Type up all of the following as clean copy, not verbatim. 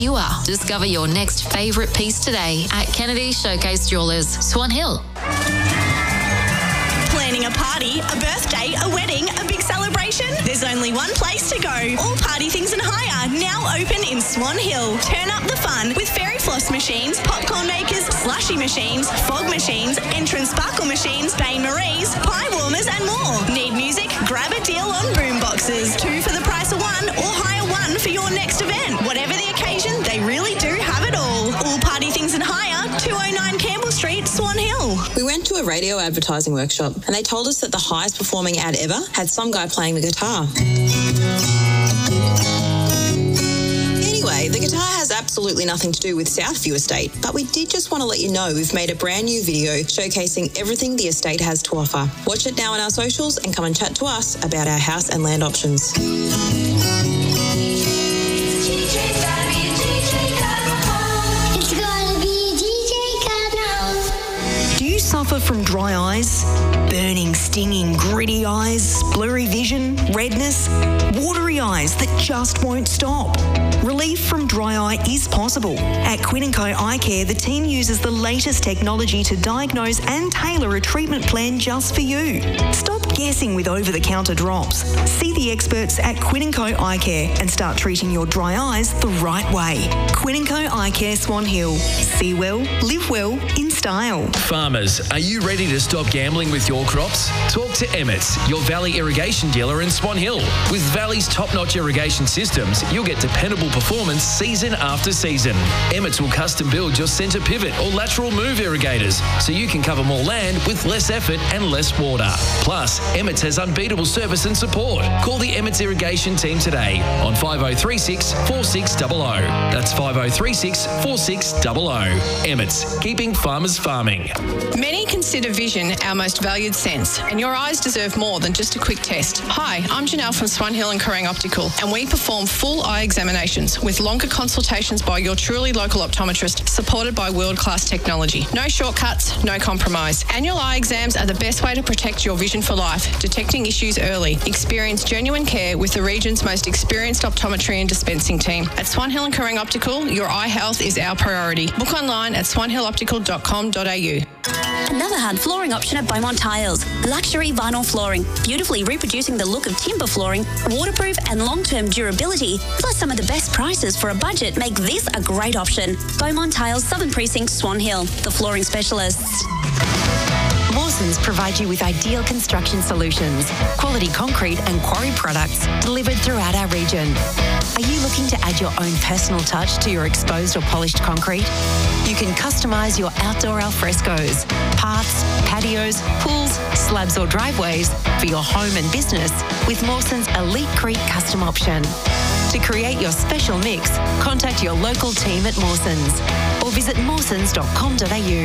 You are. Discover your next favourite piece today at Kennedy Showcase Jewellers, Swan Hill. Planning a party, a birthday, a wedding, a big celebration? There's only one place to go. All Party Things and Hire, now open in Swan Hill. Turn up the fun with fairy floss machines, popcorn makers, slushy machines, fog machines, entrance sparkle machines, Bain Marie's, pie warmers and more. Need music? Grab a deal on boom boxes. 2 for the price of 1 or hire 1 for your next event. Whatever the occasion, they really do have it all. All Party Things and Hire, 209 Campbell Street, Swan Hill. We went to a radio advertising workshop and they told us that the highest performing ad ever had some guy playing the guitar. Anyway, the guitar has absolutely nothing to do with Southview Estate, but we did just want to let you know we've made a brand new video showcasing everything the estate has to offer. Watch it now on our socials and come and chat to us about our house and land options. Suffer from dry eyes, burning, stinging, gritty eyes, blurry vision, redness, watery eyes that just won't stop. Relief from dry eye is possible. At Quinn & Co Eye Care, the team uses the latest technology to diagnose and tailor a treatment plan just for you. Stop guessing with over-the-counter drops. See the experts at Quinn & Co Eye Care and start treating your dry eyes the right way. Quinn & Co Eye Care, Swan Hill. See well, live well, in style. Farmers, are you ready to stop gambling with your crops? Talk to Emmett's, your Valley irrigation dealer in Swan Hill. With Valley's top-notch irrigation systems, you'll get dependable performance season after season. Emmett's will custom build your centre pivot or lateral move irrigators so you can cover more land with less effort and less water. Plus, Emmett's has unbeatable service and support. Call the Emmett's irrigation team today on 5036 4600. That's 5036 4600. Emmett's, keeping farmers farming. Many consider vision our most valued sense, and your eyes deserve more than just a quick test. Hi, I'm Janelle from Swan Hill and Kerrang Optical, and we perform full eye examinations with longer consultations by your truly local optometrist, supported by world-class technology. No shortcuts, no compromise. Annual eye exams are the best way to protect your vision for life, detecting issues early. Experience genuine care with the region's most experienced optometry and dispensing team. At Swan Hill and Kerrang Optical, your eye health is our priority. Book online at swanhilloptical.com.au. Another hard flooring option at Beaumont Tiles. Luxury vinyl flooring, beautifully reproducing the look of timber flooring, waterproof and long-term durability, plus some of the best prices for a budget make this a great option. Beaumont Tiles, Southern Precinct, Swan Hill, the flooring specialists. Mawsons provide you with ideal construction solutions, quality concrete and quarry products delivered throughout our region. Are you looking to add your own personal touch to your exposed or polished concrete? You can customise your outdoor alfrescos, paths, patios, pools, slabs or driveways for your home and business with Mawsons' Elite Creek custom option. To create your special mix, contact your local team at Mawsons or visit mawsons.com.au.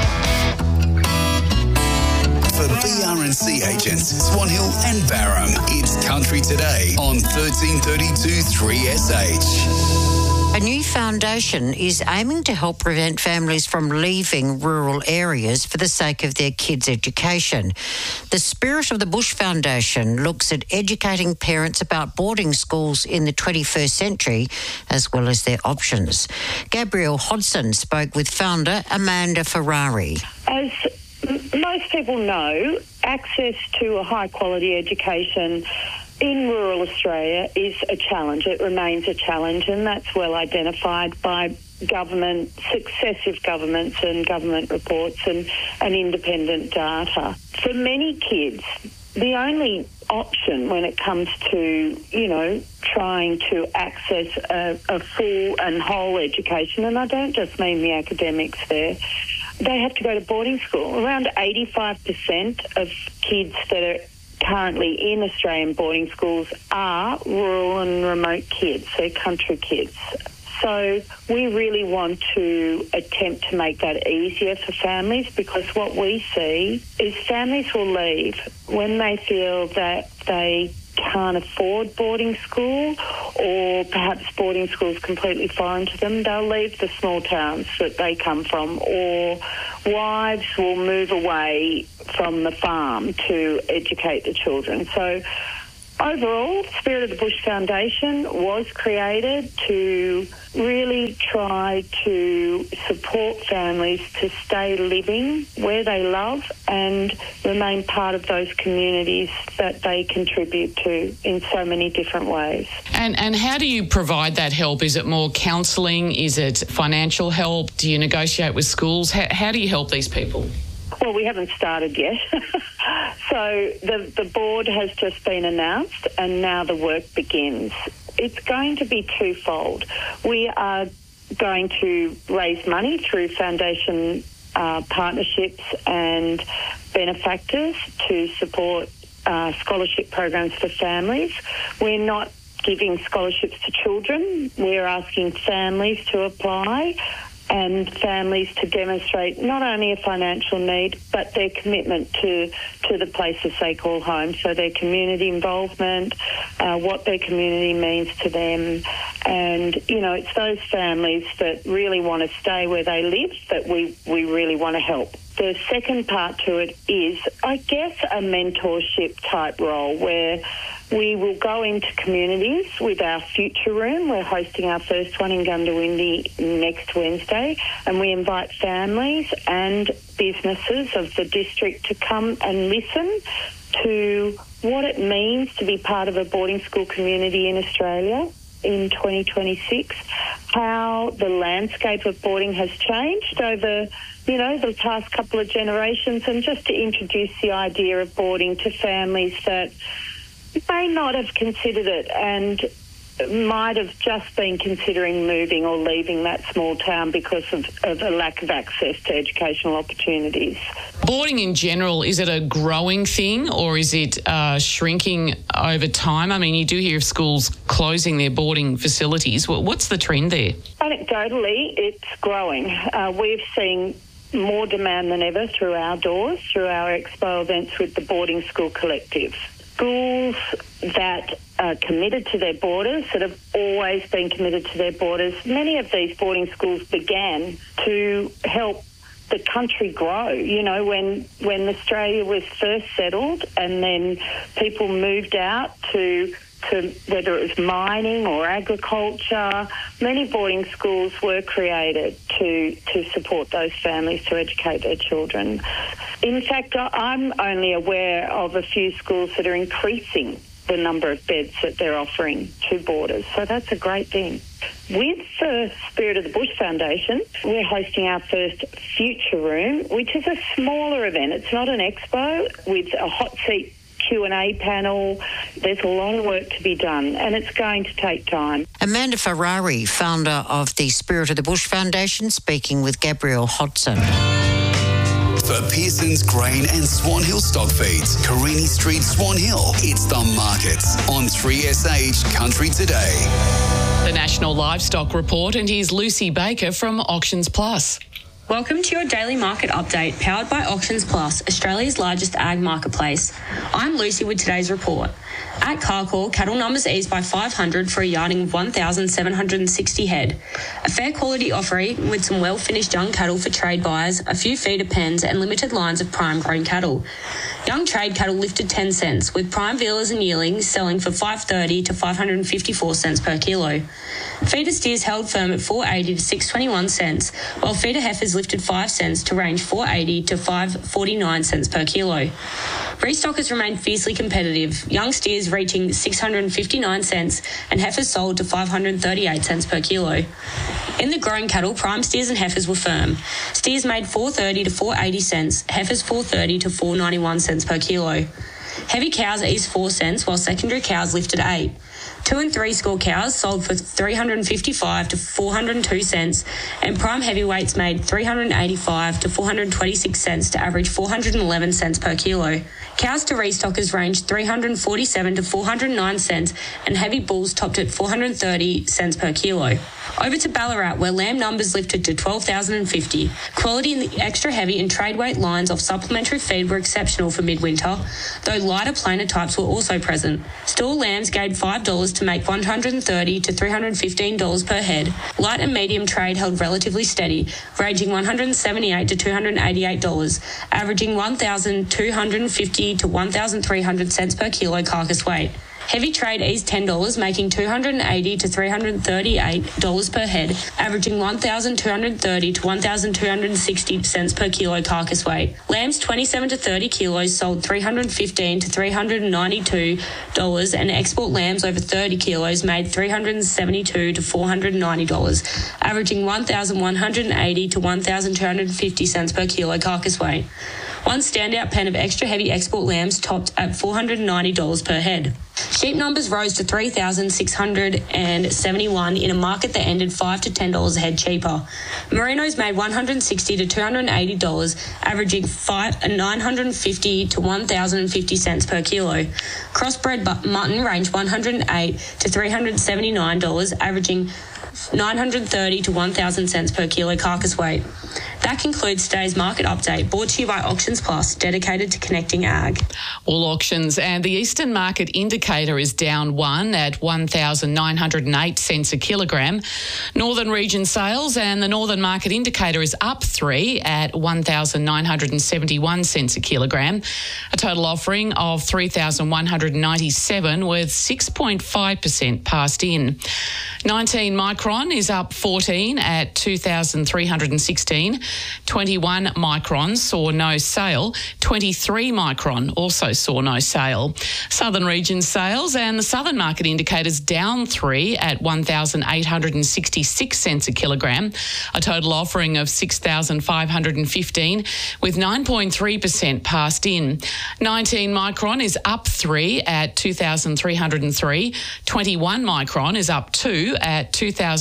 For BRNC agents, Swan Hill and Barham, it's Country Today on 1332 3SH. A new foundation is aiming to help prevent families from leaving rural areas for the sake of their kids' education. The Spirit of the Bush Foundation looks at educating parents about boarding schools in the 21st century, as well as their options. Gabrielle Hodson spoke with founder Amanda Ferrari. As most people know, access to a high-quality education in rural Australia is a challenge. It remains a challenge, and that's well identified by government, successive governments and government reports and independent data. For many kids, the only option when it comes to, trying to access a full and whole education, and I don't just mean the academics there, they have to go to boarding school. Around 85% of kids that are currently in Australian boarding schools are rural and remote kids. They're country kids. So we really want to attempt to make that easier for families, because what we see is families will leave when they feel that they can't afford boarding school, or perhaps boarding school is completely foreign to them. They'll leave the small towns that they come from, or wives will move away from the farm to educate the children. So Overall, Spirit of the Bush Foundation was created to really try to support families to stay living where they love and remain part of those communities that they contribute to in so many different ways. And how do you provide that help? Is it more counselling? Is it financial help? Do you negotiate with schools? How do you help these people? Well, we haven't started yet. So the board has just been announced and now the work begins. It's going to be twofold. We are going to raise money through foundation partnerships and benefactors to support scholarship programs for families. We're not giving scholarships to children. We're asking families to apply and families to demonstrate not only a financial need but their commitment to the places they call home, so their community involvement, what their community means to them. And, you know, it's those families that really want to stay where they live that we really want to help. The second part to it is, I guess, a mentorship type role where we will go into communities with our Future Room. We're hosting our first one in Goondiwindi next Wednesday, and we invite families and businesses of the district to come and listen to what it means to be part of a boarding school community in Australia in 2026, how the landscape of boarding has changed over, you know, the past couple of generations, and just to introduce the idea of boarding to families that may not have considered it and might have just been considering moving or leaving that small town because of a lack of access to educational opportunities. Boarding in general, is it a growing thing or is it shrinking over time? I mean, you do hear of schools closing their boarding facilities. What's the trend there? Anecdotally, it's growing. We've seen more demand than ever through our doors, through our expo events with the Boarding School Collective. Schools that are committed to their borders, that have always been committed to their borders. Many of these boarding schools began to help the country grow. You know, when Australia was first settled and then people moved out to whether it was mining or agriculture, many boarding schools were created to support those families to educate their children. In fact, I'm only aware of a few schools that are increasing the number of beds that they're offering to boarders. So that's a great thing. With the Spirit of the Bush Foundation, we're hosting our first Future Room, which is a smaller event. It's not an expo with a hot seat Q&A panel. There's a lot of work to be done and it's going to take time. Amanda Ferrari, founder of the Spirit of the Bush Foundation, speaking with Gabrielle Hodson. For Pearson's Grain and Swan Hill stock feeds, Carini Street, Swan Hill. It's the markets on 3SH Country Today. The National Livestock Report, and here's Lucy Baker from Auctions Plus. Welcome to your daily market update, powered by Auctions Plus, Australia's largest ag marketplace. I'm Lucy with today's report. At Carcoar, cattle numbers eased by 500 for a yarding of 1,760 head. A fair quality offering with some well-finished young cattle for trade buyers, a few feeder pens and limited lines of prime grown cattle. Young trade cattle lifted 10 cents, with prime vealers and yearlings selling for 530 to 554 cents per kilo. Feeder steers held firm at 480 to 621 cents, while feeder heifers lifted 5 cents to range 480 to 549 cents per kilo. Restockers remained fiercely competitive, young steers reaching 659 cents and heifers sold to 538 cents per kilo. In the growing cattle, prime steers and heifers were firm. Steers made 430 to 480 cents, heifers 430 to 491 cents per kilo. Heavy cows eased 4 cents, while secondary cows lifted 8. 2 and 3 score cows sold for 355 to 402 cents, and prime heavyweights made 385 to 426 cents to average 411 cents per kilo. Cows to restockers ranged 347 to 409 cents, and heavy bulls topped at 430 cents per kilo. Over to Ballarat, where lamb numbers lifted to 12,050. Quality in the extra heavy and trade weight lines of supplementary feed were exceptional for midwinter, though lighter plainer types were also present. Stall lambs gained $5 to make $130 to $315 per head. Light and medium trade held relatively steady, ranging $178 to $288, averaging $1,250 to $1,300 per kilo carcass weight. Heavy trade eased $10, making $280 to $338 per head, averaging $1,230 to $1,260 per kilo carcass weight. Lambs 27 to 30 kilos sold $315 to $392, and export lambs over 30 kilos made $372 to $490, averaging $1,180 to $1,250 per kilo carcass weight. One standout pen of extra heavy export lambs topped at $490 per head. Sheep numbers rose to 3,671 in a market that ended $5 to $10 a head cheaper. Merinos made $160 to $280, averaging $950 to $1,050 per kilo. Crossbred mutton ranged $108 to $379, averaging $930 to $1,000 per kilo carcass weight. That concludes today's market update, brought to you by Auctions Plus, dedicated to connecting ag. All auctions, and the Eastern Market Indicator is down 1 at 1,908 cents a kilogram. Northern Region Sales and the Northern Market Indicator is up 3 at 1,971 cents a kilogram. A total offering of 3,197 with 6.5% passed in. 19 Micron is up 14 at 2,316. 21 Micron saw no sale. 23 Micron also saw no sale. Southern Region Sales and the Southern Market Indicators down 3 at 1,866 cents a kilogram. A total offering of 6,515 with 9.3% passed in. 19 Micron is up 3 at 2,303. 21 Micron is up 2 at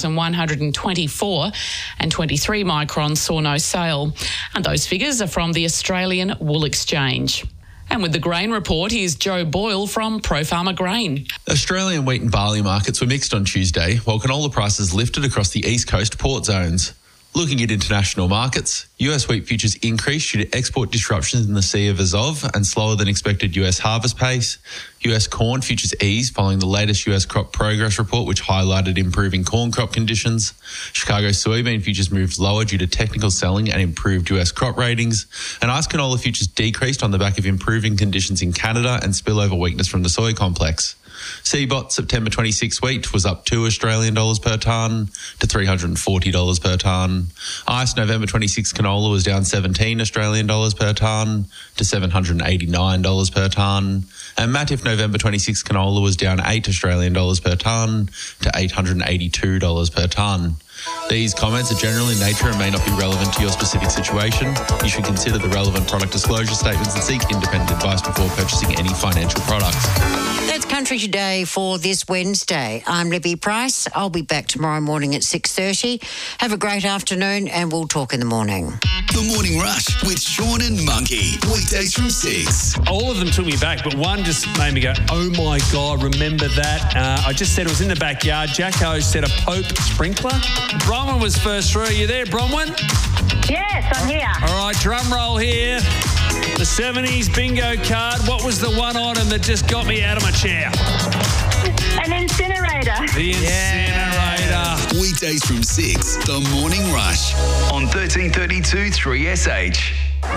2,124, and 23 Micron saw no sale. And those figures are from the Australian Wool Exchange. And with the grain report, here's Joe Boyle from Pro Farmer Grain. Australian wheat and barley markets were mixed on Tuesday, while canola prices lifted across the East Coast port zones. Looking at international markets, US wheat futures increased due to export disruptions in the Sea of Azov and slower than expected US harvest pace. US corn futures eased following the latest US crop progress report, which highlighted improving corn crop conditions. Chicago soybean futures moved lower due to technical selling and improved US crop ratings. And ice canola futures decreased on the back of improving conditions in Canada and spillover weakness from the soy complex. CBOT September 26 wheat was up $2 Australian per tonne to $340 per tonne. ICE November 26 canola was down $17 Australian per tonne to $789 per tonne. And Matif November 26 canola was down $8 Australian per tonne to $882 per tonne. These comments are general in nature and may not be relevant to your specific situation. You should consider the relevant product disclosure statements and seek independent advice before purchasing any financial products. That's Country Today for this Wednesday. I'm Libby Price. I'll be back tomorrow morning at 6:30. Have a great afternoon and we'll talk in the morning. The Morning Rush with Sean and Monkey. Weekdays from 6. All of them took me back, but one just made me go, oh my God, remember that? I just said it was in the backyard. Jacko said a Pope sprinkler. Bronwyn was first through. Are you there, Bronwyn? Yes, I'm here. All right, drum roll here. The 70s bingo card. What was the one item that just got me out of my chair? An incinerator. The incinerator. Weekdays from 6. The Morning Rush on 1332 3SH.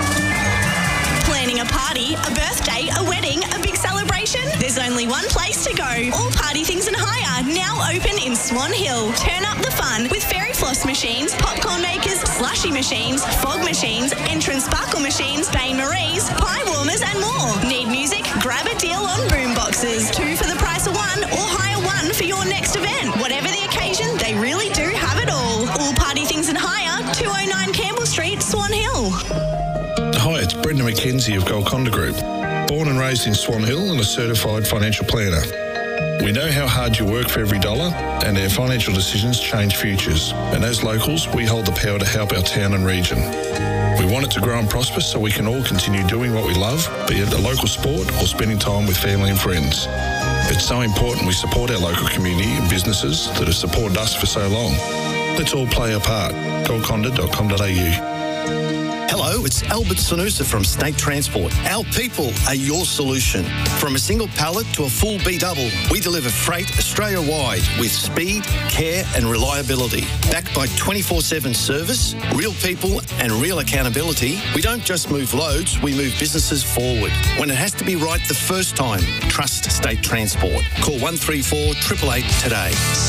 Planning a party, a birthday, a wedding, a big celebration? There's only one place to go. All Party Things and Hire, now open in Swan Hill. Turn up the fun with fairy floss machines, popcorn makers, slushy machines, fog machines, entrance sparkle machines, Bain Maries, pie warmers and more. Need music? Grab a deal on boom boxes. 2 for the price of 1 or hire 1 for your next event. Whatever the occasion, they really do have it all. All Party Things and Hire, 209 Campbell Street, Swan Hill. Hi, it's Brendan McKenzie of Golconda Group. Born and raised in Swan Hill and a certified financial planner. We know how hard you work for every dollar, and our financial decisions change futures. And as locals, we hold the power to help our town and region. We want it to grow and prosper so we can all continue doing what we love, be it a local sport or spending time with family and friends. It's so important we support our local community and businesses that have supported us for so long. Let's all play our part. Golconda.com.au. Hello, it's Albert Sanusa from State Transport. Our people are your solution. From a single pallet to a full B-double, we deliver freight Australia-wide with speed, care and reliability. Backed by 24/7 service, real people and real accountability, we don't just move loads, we move businesses forward. When it has to be right the first time, trust State Transport. Call 134 888 today.